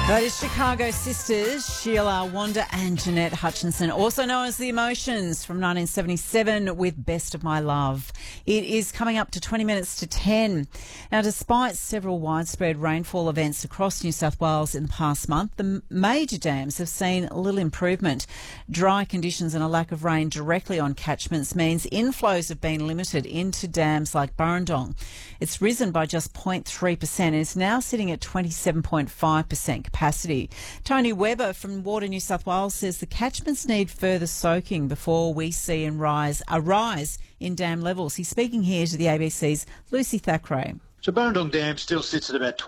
That is Chicago sisters Sheila, Wanda and Jeanette Hutchinson, also known as The Emotions, from 1977 with Best of My Love. It is coming up to 20 minutes to 10. Now, despite several widespread rainfall events across New South Wales in the past month, the major dams have seen little improvement. Dry conditions and a lack of rain directly on catchments means inflows have been limited into dams like Burrendong. It's risen by just 0.3% and is now sitting at 27.5% capacity. Tony Webber from Water New South Wales says the catchments need further soaking before we see a rise in dam levels. He's speaking here to the ABC's Lucy Thackeray. So Burrendong Dam still sits at about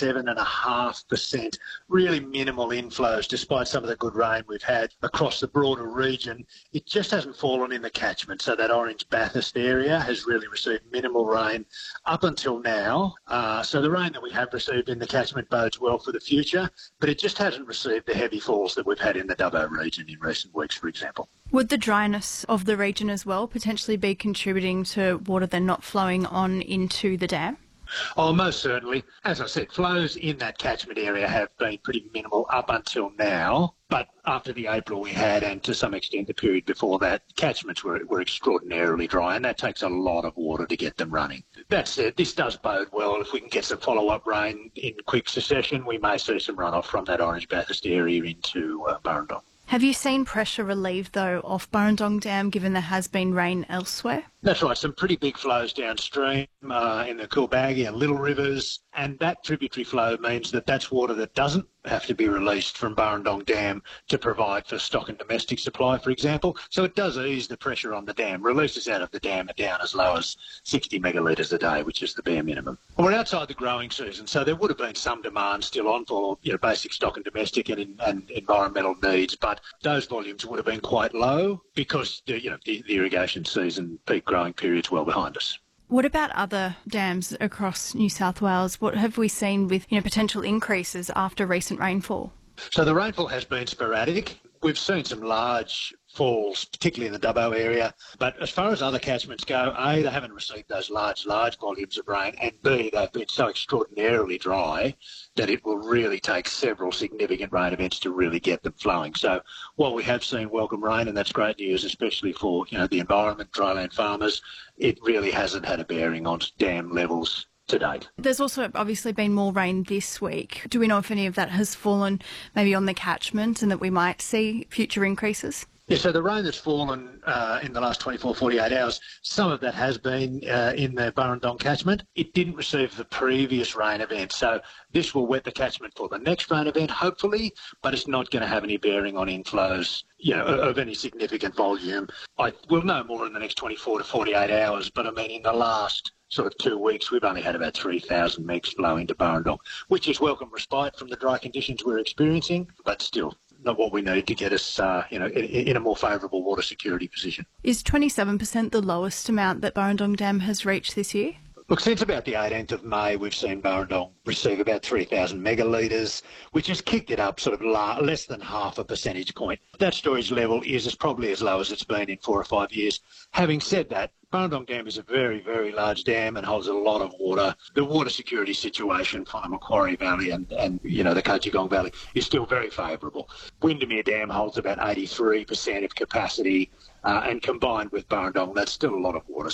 27.5%, really minimal inflows despite some of the good rain we've had across the broader region. It just hasn't fallen in the catchment, so that Orange Bathurst area has really received minimal rain up until now. So the rain that we have received in the catchment bodes well for the future, but it just hasn't received the heavy falls that we've had in the Dubbo region in recent weeks, for example. Would the dryness of the region as well potentially be contributing to water then not flowing on into the dam? Oh, most certainly. As I said, flows in that catchment area have been pretty minimal up until now. But after the April we had, and to some extent the period before that, catchments were extraordinarily dry, and that takes a lot of water to get them running. That said, this does bode well. If we can get some follow-up rain in quick succession, we may see some runoff from that Orange Bathurst area into Burrendong. Have you seen pressure relieved, though, off Burrendong Dam, given there has been rain elsewhere? That's right, some pretty big flows downstream in the Coolbaggy and Little Rivers, and that tributary flow means that that's water that doesn't have to be released from Burrendong Dam to provide for stock and domestic supply, for example. So it does ease the pressure on the dam. Releases out of the dam are down as low as 60 megalitres a day, which is the bare minimum. We're outside the growing season, so there would have been some demand still on for basic stock and domestic and environmental needs, but those volumes would have been quite low because the irrigation season peak growing period's well behind us. What about other dams across New South Wales? What have we seen with potential increases after recent rainfall? So the rainfall has been sporadic. We've seen some large falls, particularly in the Dubbo area. But as far as other catchments go, A, they haven't received those large volumes of rain, and B, they've been so extraordinarily dry that it will really take several significant rain events to really get them flowing. So while we have seen welcome rain, and that's great news, especially for the environment, dryland farmers, it really hasn't had a bearing on dam levels to date. There's also obviously been more rain this week. Do we know if any of that has fallen maybe on the catchment and that we might see future increases? Yeah, so the rain that's fallen in the last 48 hours, some of that has been in the Burrendong catchment. It didn't receive the previous rain event, so this will wet the catchment for the next rain event, hopefully, but it's not going to have any bearing on inflows of any significant volume. We'll know more in the next 24 to 48 hours, but I mean, in the last sort of 2 weeks, we've only had about 3,000 megs flow into Burrendong, which is welcome respite from the dry conditions we're experiencing, but still not what we need to get us in a more favourable water security position. Is 27% the lowest amount that Burrendong Dam has reached this year? Look, since about the 18th of May, we've seen Burrendong receive about 3,000 megalitres, which has kicked it up sort of less than half a percentage point. That storage level is probably as low as it's been in 4 or 5 years. Having said that, Burrendong Dam is a very, very large dam and holds a lot of water. The water security situation for the Macquarie Valley and the Kutjagong Valley is still very favourable. Windermere Dam holds about 83% of capacity, and combined with Burrendong, that's still a lot of water.